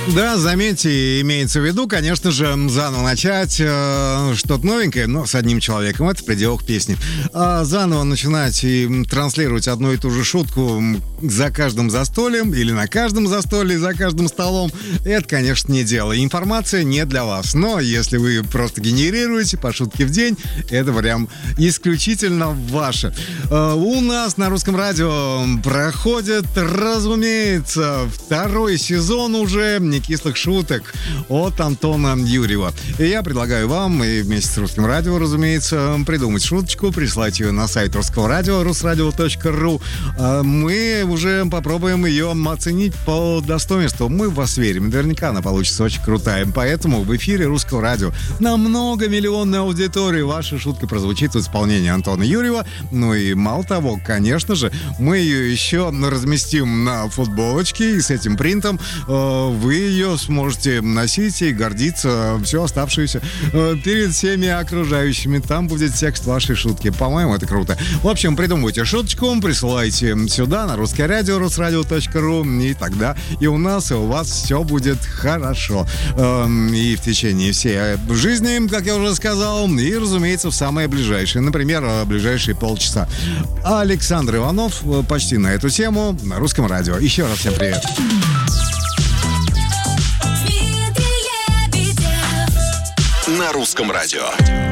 Да, заметьте, имеется в виду, конечно же, заново начать что-то новенькое, но с одним человеком. Это в пределах песни. А заново начинать и транслировать одну и ту же шутку за каждым застольем или на каждом застолье, за каждым столом, это, конечно, не дело. Информация не для вас. Но если вы просто генерируете по шутке в день, это прям исключительно ваше. У нас на Русском радио проходит, разумеется, второй сезон уже «Некислых шуток» от Антона Юрьева. И я предлагаю вам, и вместе с Русским радио, разумеется, придумать шуточку, прислать ее на сайт Русского радио, rusradio.ru. Мы уже попробуем ее оценить по достоинству. Мы в вас верим. Наверняка она получится очень крутая. Поэтому в эфире Русского радио на многомиллионной аудитории ваша шутка прозвучит в исполнении Антона Юрьева. Ну и мало того, конечно же, мы ее еще разместим на футболочке, и с этим принтом вы ее сможете носить и гордиться всю оставшуюся перед всеми окружающими. Там будет текст вашей шутки. По-моему, это круто. В общем, придумывайте шуточку, присылайте сюда, на Русское радио, rusradio.ru, и тогда и у нас, и у вас все будет хорошо. И в течение всей жизни, как я уже сказал, и, разумеется, в самое ближайшее. Например, ближайшие полчаса. Александр Иванов почти на эту тему на Русском радио. Еще раз всем привет. На Русском радио.